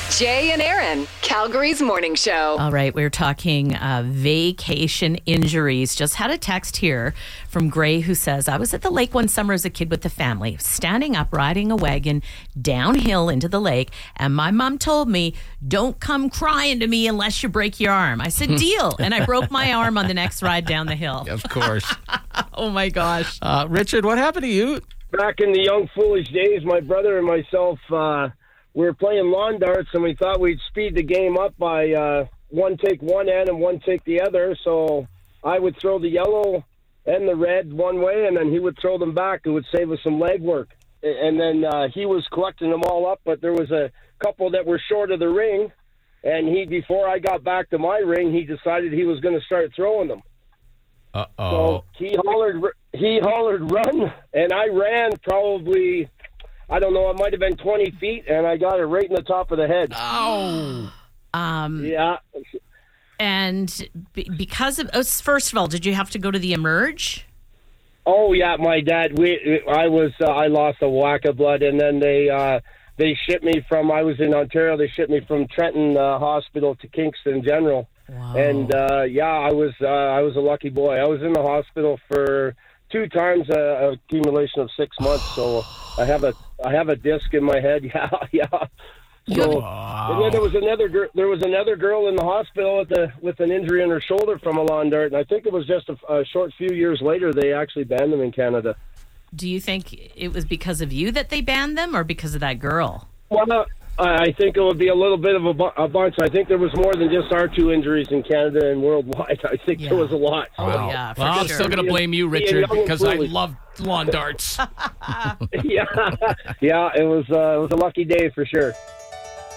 Jay and Aaron, Calgary's morning show. All right, we're talking vacation injuries. Just had a text here from Gray who says, I was at the lake one summer as a kid with the family, standing up, riding a wagon downhill into the lake, and my mom told me, don't come crying to me unless you break your arm. I said, deal. And I broke my arm on the next ride down the hill. Of course. Oh, my gosh. Richard, what happened to you? Back in the young, foolish days, my brother and myself, we were playing lawn darts, and we thought we'd speed the game up by one take one end and one take the other. So I would throw the yellow and the red one way, and then he would throw them back. It would save us some leg work. And then he was collecting them all up, but there was a couple that were short of the ring, and before I got back to my ring, he decided he was going to start throwing them. Uh-oh. So he hollered run, and I ran probably, I don't know, it might have been 20 feet, and I got it right in the top of the head. Oh. Yeah. And because of, first of all, did you have to go to the Emerge? Oh, yeah, my dad, I lost a whack of blood, and then they shipped me from, I was in Ontario, they shipped me from Trenton Hospital to Kingston General. Wow. And, I was a lucky boy. I was in the hospital for 2 times, accumulation of 6 months, so I have a disc in my head. Yeah. So, and then there was another girl in the hospital with an injury in her shoulder from a lawn dart, and I think it was just a short few years later they actually banned them in Canada. Do you think it was because of you that they banned them, or because of that girl? Well, I think it would be a little bit of a bunch. I think there was more than just our 2 injuries in Canada and worldwide. I think there was a lot. Oh, Wow. yeah, for Well, I'm sure. still going to blame you, Richard, because I love lawn darts. Yeah, it was a lucky day for sure.